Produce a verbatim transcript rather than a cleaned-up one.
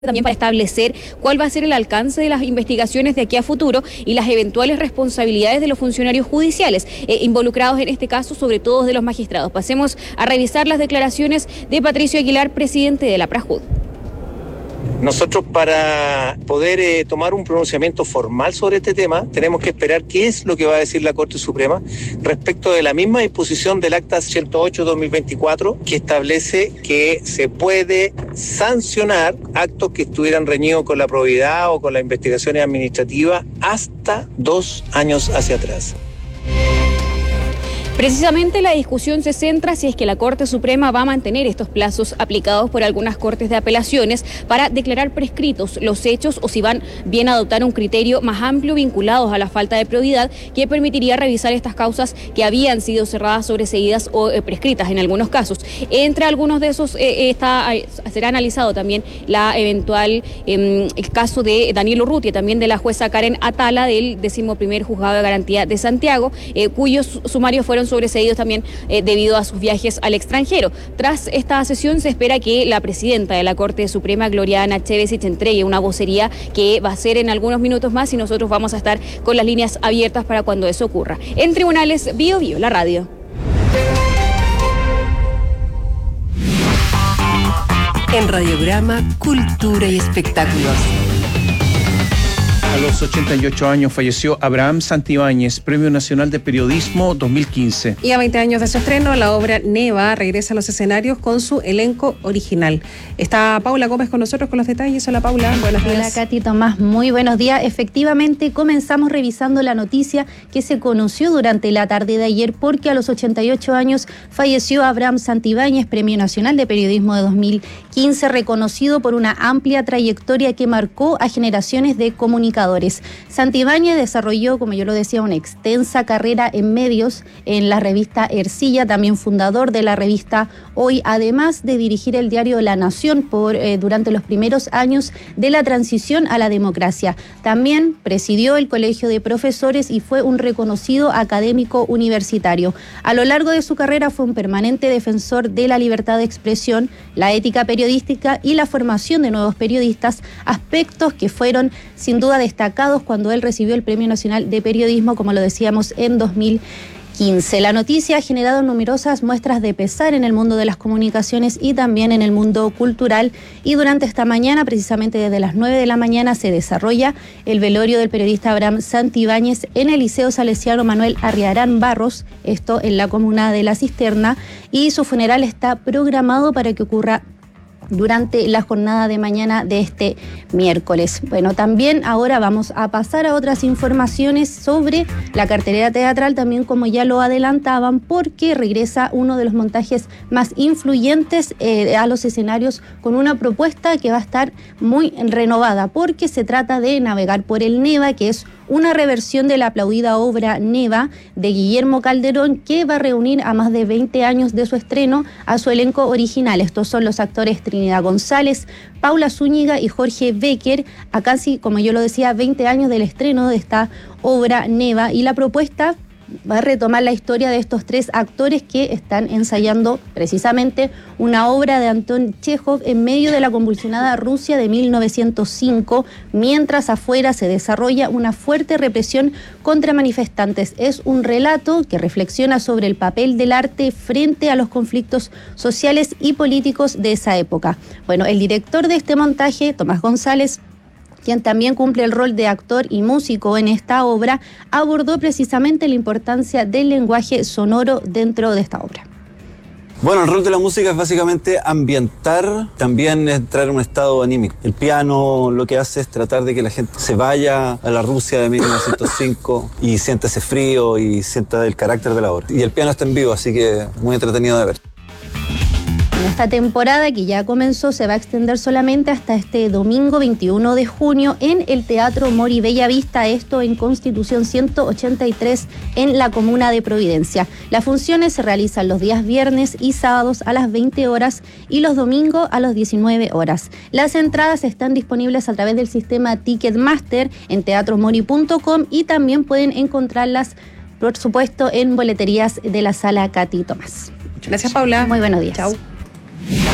también para establecer cuál va a ser el alcance de las investigaciones de aquí a futuro y las eventuales responsabilidades de los funcionarios judiciales eh, involucrados en este caso, sobre todo de los magistrados. Pasemos a revisar las declaraciones de Patricio Aguilar, presidente de la PRAJUD. Nosotros, para poder eh, tomar un pronunciamiento formal sobre este tema, tenemos que esperar qué es lo que va a decir la Corte Suprema respecto de la misma disposición del Acta ciento ocho barra dos mil veinticuatro, que establece que se puede sancionar actos que estuvieran reñidos con la probidad o con las investigaciones administrativas hasta dos años hacia atrás. Precisamente la discusión se centra si es que la Corte Suprema va a mantener estos plazos aplicados por algunas cortes de apelaciones para declarar prescritos los hechos o si van bien a adoptar un criterio más amplio vinculados a la falta de probidad que permitiría revisar estas causas que habían sido cerradas, sobreseídas o eh, prescritas en algunos casos. Entre algunos de esos eh, está, eh, será analizado también la eventual eh, el caso de Daniel Urrutia, también de la jueza Karen Atala del décimo primer Juzgado de Garantía de Santiago, eh, cuyos sumarios fueron sobreseídos también eh, debido a sus viajes al extranjero. Tras esta sesión se espera que la presidenta de la Corte Suprema, Gloriana Chevesich, entregue una vocería que va a ser en algunos minutos más y nosotros vamos a estar con las líneas abiertas para cuando eso ocurra. En Tribunales, Bio Bio, la radio. En Radiograma, Cultura y Espectáculos. A los ochenta y ocho años falleció Abraham Santibáñez, Premio Nacional de Periodismo dos mil quince. Y a veinte años de su estreno, la obra Neva regresa a los escenarios con su elenco original. Está Paula Gómez con nosotros con los detalles. Hola Paula, buenos días. Hola Katy, Tomás, muy buenos días. Efectivamente, comenzamos revisando la noticia que se conoció durante la tarde de ayer porque a los ochenta y ocho años falleció Abraham Santibáñez, Premio Nacional de Periodismo de dos mil quince, reconocido por una amplia trayectoria que marcó a generaciones de comunicadores. Santibáñez desarrolló, como yo lo decía, una extensa carrera en medios en la revista Ercilla, también fundador de la revista Hoy, además de dirigir el diario La Nación por, eh, durante los primeros años de la transición a la democracia. También presidió el Colegio de Profesores y fue un reconocido académico universitario. A lo largo de su carrera fue un permanente defensor de la libertad de expresión, la ética periodística y la formación de nuevos periodistas, aspectos que fueron sin duda destacados cuando él recibió el Premio Nacional de Periodismo, como lo decíamos, en dos mil quince. La noticia ha generado numerosas muestras de pesar en el mundo de las comunicaciones y también en el mundo cultural, y durante esta mañana, precisamente desde las nueve de la mañana, se desarrolla el velorio del periodista Abraham Santibáñez en el Liceo Salesiano Manuel Arriarán Barros, esto en la comuna de La Cisterna, y su funeral está programado para que ocurra durante la jornada de mañana de este miércoles. Bueno, también ahora vamos a pasar a otras informaciones sobre la cartelera teatral, también como ya lo adelantaban, porque regresa uno de los montajes más influyentes eh, a los escenarios con una propuesta que va a estar muy renovada, porque se trata de Navegar por el Neva, que es una reversión de la aplaudida obra Neva de Guillermo Calderón, que va a reunir a más de veinte años de su estreno a su elenco original. Estos son los actores Trinidad González, Paula Zúñiga y Jorge Becker, a casi, como yo lo decía, veinte años del estreno de esta obra Neva, y la propuesta va a retomar la historia de estos tres actores que están ensayando precisamente una obra de Anton Chejov en medio de la convulsionada Rusia de mil novecientos cinco, mientras afuera se desarrolla una fuerte represión contra manifestantes. Es un relato que reflexiona sobre el papel del arte frente a los conflictos sociales y políticos de esa época. Bueno, el director de este montaje, Tomás González, quien también cumple el rol de actor y músico en esta obra, abordó precisamente la importancia del lenguaje sonoro dentro de esta obra. Bueno, el rol de la música es básicamente ambientar, también entrar en un estado anímico. El piano lo que hace es tratar de que la gente se vaya a la Rusia de mil novecientos cinco y sienta ese frío y sienta el carácter de la obra. Y el piano está en vivo, así que muy entretenido de ver. Esta temporada, que ya comenzó, se va a extender solamente hasta este domingo veintiuno de junio en el Teatro Mori Bellavista, esto en Constitución ciento ochenta y tres en la comuna de Providencia. Las funciones se realizan los días viernes y sábados a las veinte horas y los domingos a las diecinueve horas. Las entradas están disponibles a través del sistema Ticketmaster en teatro mori punto com y también pueden encontrarlas, por supuesto, en boleterías de la Sala Katy Tomás. Gracias, Paula. Muy buenos días. Chao.